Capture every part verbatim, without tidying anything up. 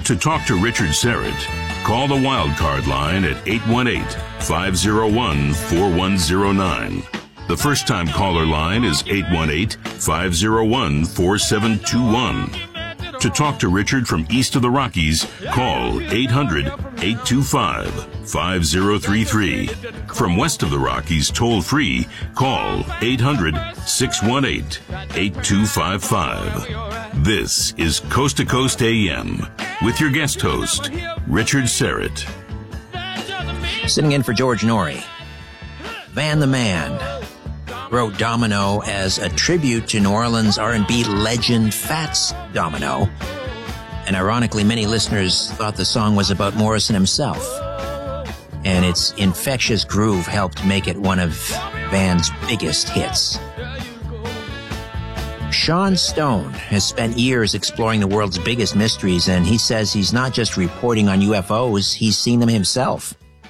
To talk to Richard Syrett, call the Wildcard line at eight one eight, five oh one, four one oh nine. The first-time caller line is eight one eight, five oh one, four seven two one. To talk to Richard from east of the Rockies, call eight hundred, eight two five, five oh three three. From west of the Rockies, toll-free, call eight hundred, six one eight, eight two five five. This is Coast to Coast A M with your guest host, Richard Syrett. Sitting in for George Norrie, Van the Man wrote Domino as a tribute to New Orleans R and B legend Fats Domino. And ironically, many listeners thought the song was about Morrison himself. And its infectious groove helped make it one of Van's biggest hits. Sean Stone has spent years exploring the world's biggest mysteries, and he says he's not just reporting on U F Os, he's seen them himself.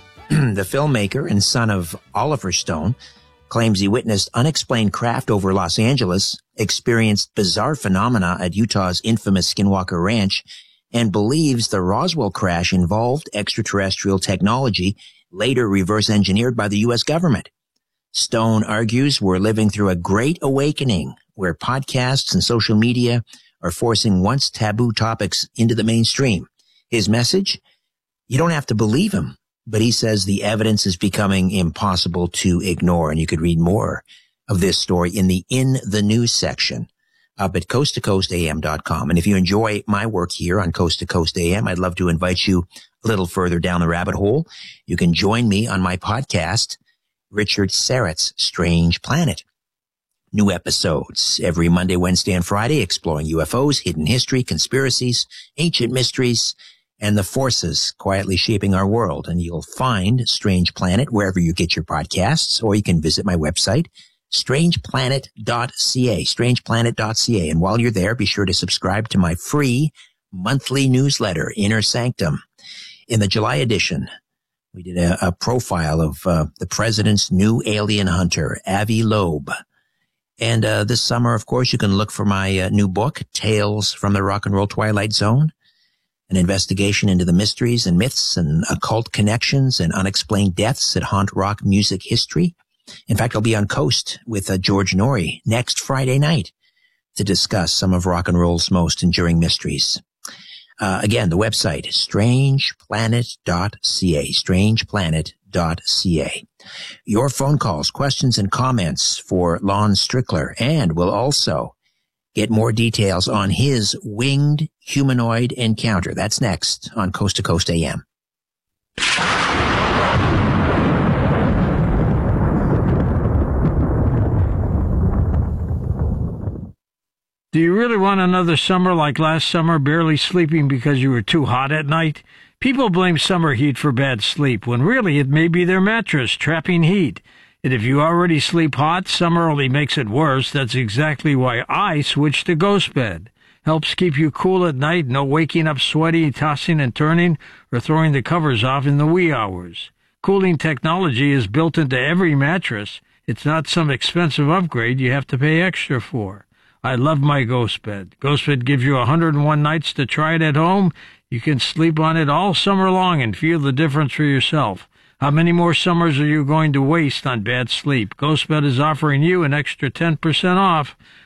The filmmaker and son of Oliver Stone claims he witnessed unexplained craft over Los Angeles, experienced bizarre phenomena at Utah's infamous Skinwalker Ranch, and believes the Roswell crash involved extraterrestrial technology later reverse engineered by the U S government. Stone argues we're living through a great awakening where podcasts and social media are forcing once taboo topics into the mainstream. His message? You don't have to believe him, but he says the evidence is becoming impossible to ignore. And you could read more of this story in the In the News section up at coast to coast a m dot com. And if you enjoy my work here on Coast to Coast A M, I'd love to invite you a little further down the rabbit hole. You can join me on my podcast, Richard Syrett's Strange Planet. New episodes every Monday, Wednesday, and Friday, exploring U F Os, hidden history, conspiracies, ancient mysteries, and the forces quietly shaping our world. And you'll find Strange Planet wherever you get your podcasts, or you can visit my website, strange planet dot c a, strange planet dot c a. And while you're there, be sure to subscribe to my free monthly newsletter, Inner Sanctum. In the July edition, we did a, a profile of uh, the president's new alien hunter, Avi Loeb. And uh, this summer, of course, you can look for my uh, new book, Tales from the Rock and Roll Twilight Zone, an investigation into the mysteries and myths and occult connections and unexplained deaths that haunt rock music history. In fact, I'll be on Coast with uh, George Norrie next Friday night to discuss some of rock and roll's most enduring mysteries. Uh, again, the website, strange planet dot c a, strange planet dot c a. Your phone calls, questions, and comments for Lon Strickler, and we'll also get more details on his winged humanoid encounter. That's next on Coast to Coast A M. Do you really want another summer like last summer, barely sleeping because you were too hot at night? People blame summer heat for bad sleep, when really it may be their mattress trapping heat. And if you already sleep hot, summer only makes it worse. That's exactly why I switched to Ghost Bed. Helps keep you cool at night, no waking up sweaty, tossing and turning, or throwing the covers off in the wee hours. Cooling technology is built into every mattress. It's not some expensive upgrade you have to pay extra for. I love my Ghost Bed. Ghost Bed gives you one hundred and one nights to try it at home. You can sleep on it all summer long and feel the difference for yourself. How many more summers are you going to waste on bad sleep? Ghost Bed is offering you an extra ten percent off